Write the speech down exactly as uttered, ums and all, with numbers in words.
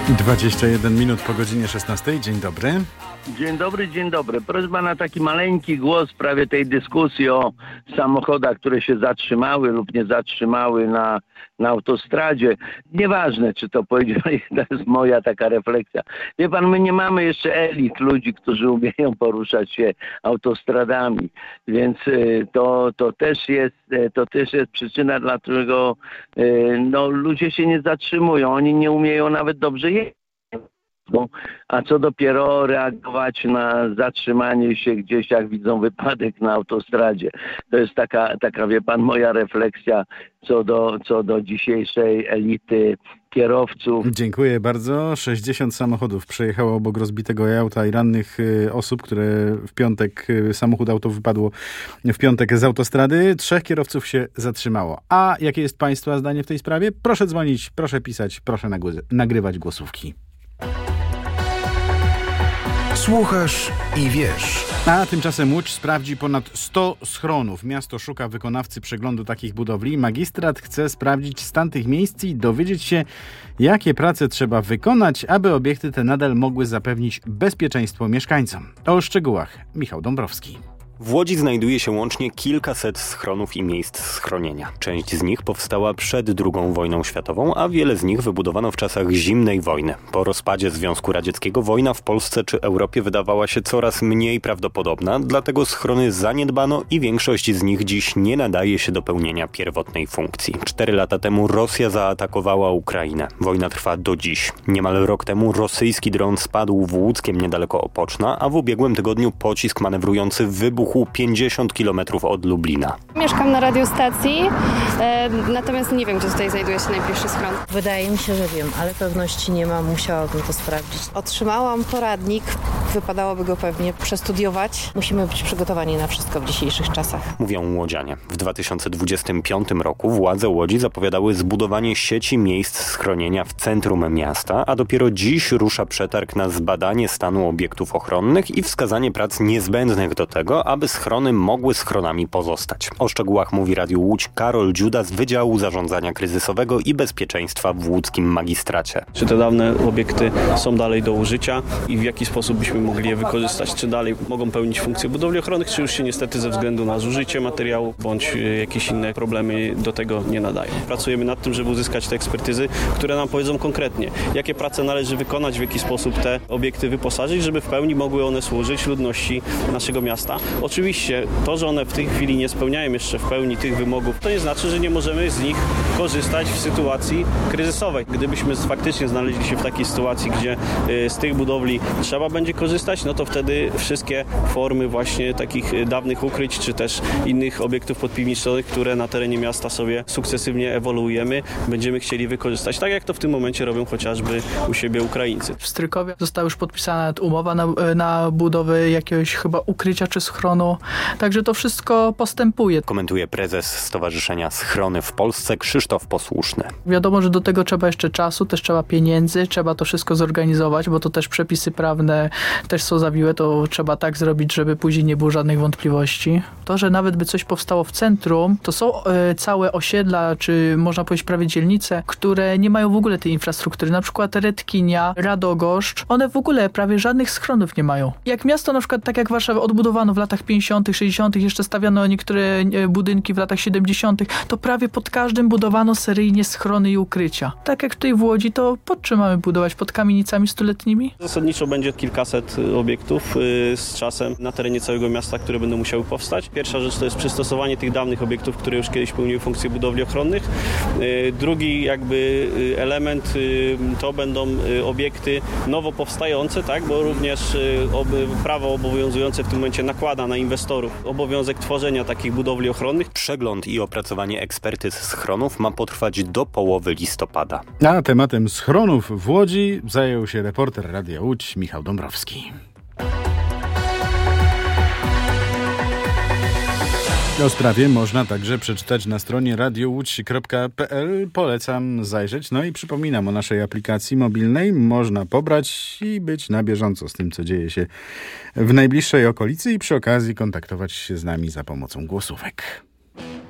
dwadzieścia jeden minut po godzinie szesnastej. Dzień dobry. Dzień dobry, dzień dobry. Prośba na taki maleńki głos w sprawie tej dyskusji o samochodach, które się zatrzymały lub nie zatrzymały na, na autostradzie. Nieważne, czy to powiedzieli, to jest moja taka refleksja. Wie pan, my nie mamy jeszcze elit ludzi, którzy umieją poruszać się autostradami, więc to, to, też, jest, to też jest przyczyna, dlaczego no, ludzie się nie zatrzymują. Oni nie umieją nawet dobrze jeździć. A co dopiero reagować na zatrzymanie się gdzieś, jak widzą wypadek na autostradzie. To jest taka, taka wie pan, moja refleksja co do, co do dzisiejszej elity kierowców. Dziękuję bardzo. sześćdziesiąt samochodów przejechało obok rozbitego auta i rannych osób, które w piątek, samochód auto wypadło w piątek z autostrady. Trzech kierowców się zatrzymało. A jakie jest państwa zdanie w tej sprawie? Proszę dzwonić, proszę pisać, proszę nagły- nagrywać głosówki. Słuchasz i wiesz. A tymczasem Łódź sprawdzi ponad sto schronów. Miasto szuka wykonawcy przeglądu takich budowli. Magistrat chce sprawdzić stan tych miejsc i dowiedzieć się, jakie prace trzeba wykonać, aby obiekty te nadal mogły zapewnić bezpieczeństwo mieszkańcom. O szczegółach Michał Dąbrowski. W Łodzi znajduje się łącznie kilkaset schronów i miejsc schronienia. Część z nich powstała przed drugą wojną światową, a wiele z nich wybudowano w czasach zimnej wojny. Po rozpadzie Związku Radzieckiego wojna w Polsce czy Europie wydawała się coraz mniej prawdopodobna, dlatego schrony zaniedbano i większość z nich dziś nie nadaje się do pełnienia pierwotnej funkcji. Cztery lata temu Rosja zaatakowała Ukrainę. Wojna trwa do dziś. Niemal rok temu rosyjski dron spadł w Łódzkiem niedaleko Opoczna, a w ubiegłym tygodniu pocisk manewrujący wybuchł pięćdziesiąt kilometrów od Lublina. Mieszkam na radiostacji, e, natomiast nie wiem, gdzie tutaj znajduje się najbliższy schron. Wydaje mi się, że wiem, ale pewności nie mam, musiałabym to sprawdzić. Otrzymałam poradnik, wypadałoby go pewnie przestudiować. Musimy być przygotowani na wszystko w dzisiejszych czasach. Mówią łodzianie. W dwa tysiące dwudziestym piątym roku władze Łodzi zapowiadały zbudowanie sieci miejsc schronienia w centrum miasta, a dopiero dziś rusza przetarg na zbadanie stanu obiektów ochronnych i wskazanie prac niezbędnych do tego, aby schrony mogły schronami pozostać. O szczegółach mówi Radiu Łódź Karol Dziuda z Wydziału Zarządzania Kryzysowego i Bezpieczeństwa w łódzkim magistracie. Czy te dawne obiekty są dalej do użycia i w jaki sposób byśmy mogli je wykorzystać? Czy dalej mogą pełnić funkcje budowli ochronnych, czy już się niestety ze względu na zużycie materiału bądź jakieś inne problemy do tego nie nadają. Pracujemy nad tym, żeby uzyskać te ekspertyzy, które nam powiedzą konkretnie, jakie prace należy wykonać, w jaki sposób te obiekty wyposażyć, żeby w pełni mogły one służyć ludności naszego miasta. Oczywiście to, że one w tej chwili nie spełniają jeszcze w pełni tych wymogów, to nie znaczy, że nie możemy z nich korzystać w sytuacji kryzysowej. Gdybyśmy faktycznie znaleźli się w takiej sytuacji, gdzie z tych budowli trzeba będzie korzystać, no to wtedy wszystkie formy właśnie takich dawnych ukryć, czy też innych obiektów podpiwniczych, które na terenie miasta sobie sukcesywnie ewoluujemy, będziemy chcieli wykorzystać. Tak jak to w tym momencie robią chociażby u siebie Ukraińcy. W Strykowie została już podpisana umowa na, na budowę jakiegoś chyba ukrycia czy schronu. Także to wszystko postępuje. Komentuje prezes Stowarzyszenia Schrony w Polsce Krzysztof Posłuszny. Wiadomo, że do tego trzeba jeszcze czasu, też trzeba pieniędzy, trzeba to wszystko zorganizować, bo to też przepisy prawne też są zawiłe, to trzeba tak zrobić, żeby później nie było żadnych wątpliwości. To, że nawet by coś powstało w centrum, to są e, całe osiedla, czy można powiedzieć prawie dzielnice, które nie mają w ogóle tej infrastruktury. Na przykład Redkinia, Radogoszcz, one w ogóle prawie żadnych schronów nie mają. Jak miasto na przykład, tak jak Warszawa odbudowano w latach pięćdziesiątych, sześćdziesiątych, jeszcze stawiano niektóre budynki w latach siedemdziesiątych, to prawie pod każdym budowano seryjnie schrony i ukrycia. Tak jak tutaj w Łodzi, to pod czym mamy budować? Pod kamienicami stuletnimi? Zasadniczo będzie kilkaset obiektów z czasem na terenie całego miasta, które będą musiały powstać. Pierwsza rzecz to jest przystosowanie tych dawnych obiektów, które już kiedyś pełniły funkcje budowli ochronnych. Drugi jakby element to będą obiekty nowo powstające, tak, bo również prawo obowiązujące w tym momencie nakłada na inwestorów obowiązek tworzenia takich budowli ochronnych. Przegląd i opracowanie ekspertyz schronów ma potrwać do połowy listopada. A tematem schronów w Łodzi zajął się reporter Radia Łódź Michał Dąbrowski. O sprawie można także przeczytać na stronie radio łódź kropka p l. Polecam zajrzeć. No i przypominam o naszej aplikacji mobilnej. Można pobrać i być na bieżąco z tym, co dzieje się w najbliższej okolicy i przy okazji kontaktować się z nami za pomocą głosówek.